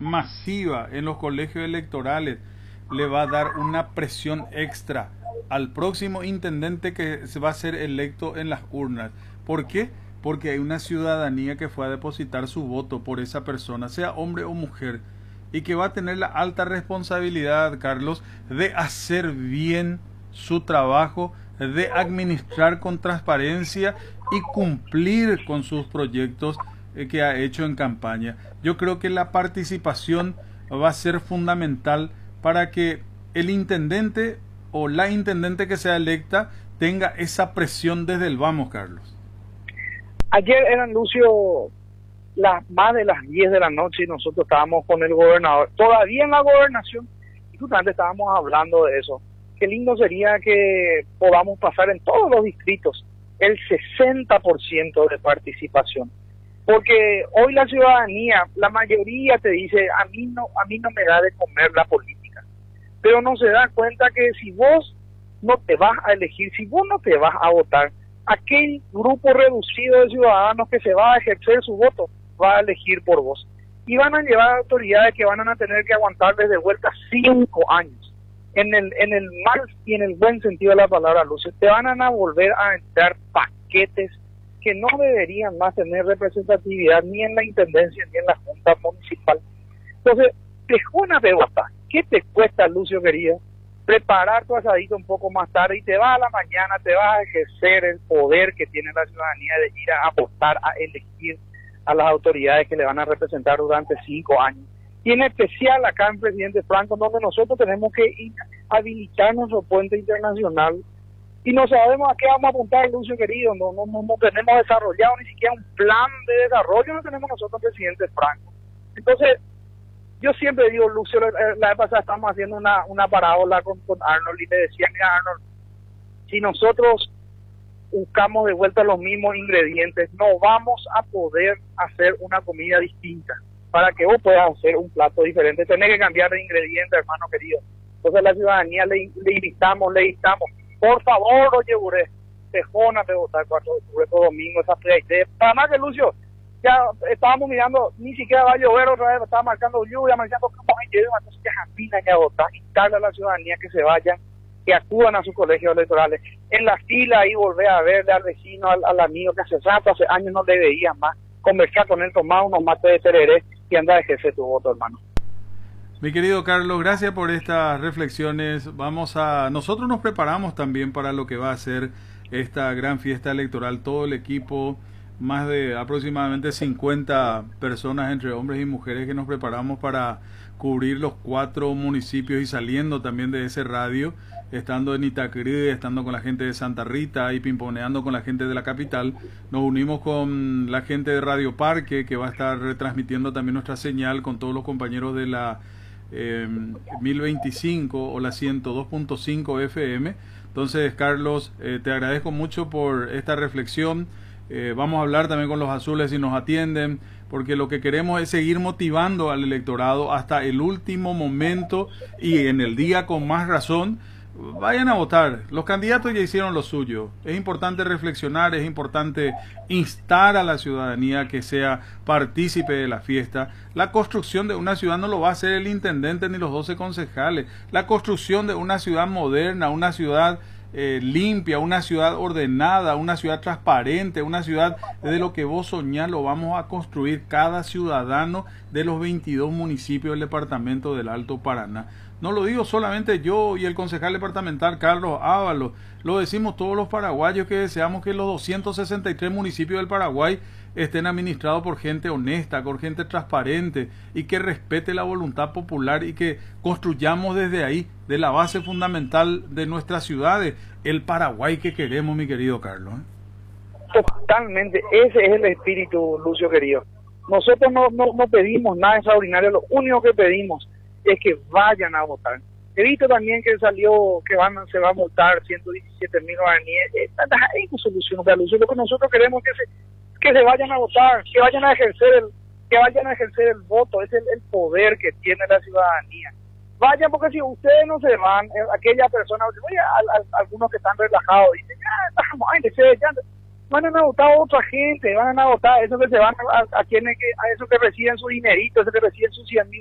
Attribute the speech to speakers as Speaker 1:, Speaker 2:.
Speaker 1: masiva en los colegios electorales le va a dar una presión extra al próximo intendente que se va a ser electo en las urnas. ¿Por qué? Porque hay una ciudadanía que fue a depositar su voto por esa persona, sea hombre o mujer, y que va a tener la alta responsabilidad, Carlos, de hacer bien su trabajo, de administrar con transparencia y cumplir con sus proyectos que ha hecho en campaña. Yo creo que la participación va a ser fundamental para que el intendente o la intendente que sea electa tenga esa presión desde el vamos, Carlos.
Speaker 2: Ayer eran, Lucio, más de las 10 de la noche y nosotros estábamos con el gobernador, todavía en la gobernación, y justamente estábamos hablando de eso. Qué lindo sería que podamos pasar en todos los distritos el 60% de participación. Porque hoy la ciudadanía, la mayoría te dice, a mí no me da de comer la política. Pero no se da cuenta que si vos no te vas a elegir, si vos no te vas a votar, aquel grupo reducido de ciudadanos que se va a ejercer su voto va a elegir por vos. Y van a llevar autoridades que van a tener que aguantarles de vuelta 5 años. En el mal y en el buen sentido de la palabra, Lucio, te van a volver a entrar paquetes que no deberían más tener representatividad ni en la intendencia ni en la junta municipal. Entonces, tejona de votar. ¿Qué te cuesta, Lucio querido, preparar tu asadito un poco más tarde y te vas a la mañana, te vas a ejercer el poder que tiene la ciudadanía de ir a votar, a elegir a las autoridades que le van a representar durante 5 años? Y en especial acá en Presidente Franco, donde nosotros tenemos que habilitar nuestro puente internacional y no sabemos a qué vamos a apuntar, Lucio querido, no tenemos desarrollado ni siquiera un plan de desarrollo, no tenemos nosotros Presidente Franco. Entonces, yo siempre digo, Lucio, la vez pasada estábamos haciendo una parábola con Arnold y le decía, mira Arnold, si nosotros buscamos de vuelta los mismos ingredientes, no vamos a poder hacer una comida distinta. Para que vos puedas hacer un plato diferente, tenés que cambiar de ingredientes, hermano querido. Entonces la ciudadanía le invitamos, por favor, oye, Buré, tejona de votar 4 de octubre, domingo, esa idea. Para más que, Lucio, ya estábamos mirando, ni siquiera va a llover otra vez, estaba marcando lluvia, marcando cómo hay lluvia, entonces ya aspiran a votar, invitarle a la ciudadanía que se vayan, que acudan a sus colegios electorales. En la fila ahí volver a verle al vecino, al amigo que hace años no le veías más, conversar con él, tomar unos mates de tereré y andar a ejercer tu voto, hermano.
Speaker 1: Mi querido Carlos, gracias por estas reflexiones. Nosotros nos preparamos también para lo que va a ser esta gran fiesta electoral. Todo el equipo, más de aproximadamente 50 personas entre hombres y mujeres que nos preparamos para cubrir los 4 municipios y saliendo también de ese radio, estando en Itacrí, estando con la gente de Santa Rita y pimponeando con la gente de la capital. Nos unimos con la gente de Radio Parque, que va a estar retransmitiendo también nuestra señal con todos los compañeros de la 1025 o la 102.5 FM. Entonces, Carlos, te agradezco mucho por esta reflexión. Vamos a hablar también con los azules si nos atienden, porque lo que queremos es seguir motivando al electorado hasta el último momento y en el día con más razón. Vayan a votar. Los candidatos ya hicieron lo suyo. Es importante reflexionar, es importante instar a la ciudadanía que sea partícipe de la fiesta. La construcción de una ciudad no lo va a hacer el intendente ni los 12 concejales. La construcción de una ciudad moderna, una ciudad limpia, una ciudad ordenada, una ciudad transparente, una ciudad de lo que vos soñás, lo vamos a construir cada ciudadano de los 22 municipios del departamento del Alto Paraná. No lo digo solamente yo y el concejal departamental Carlos Ábalos, lo decimos todos los paraguayos que deseamos que los 263 municipios del Paraguay estén administrados por gente honesta, por gente transparente y que respete la voluntad popular y que construyamos desde ahí, de la base fundamental de nuestras ciudades, el Paraguay que queremos, mi querido Carlos.
Speaker 2: Totalmente, ese es el espíritu, Lucio querido. Nosotros no pedimos nada extraordinario, lo único que pedimos es que vayan a votar. He visto también que salió que se va a multar 117.000 guaraníes. Hay una solución, lo que nosotros queremos es que se vayan a votar, que vayan a ejercer el voto, es el poder que tiene la ciudadanía. Vayan, porque si ustedes no se van, aquella persona, algunos que están relajados dicen, van a votar a otra gente, van a votar a esos que se van a quienes a esos que reciben su dinerito, esos que reciben sus 100.000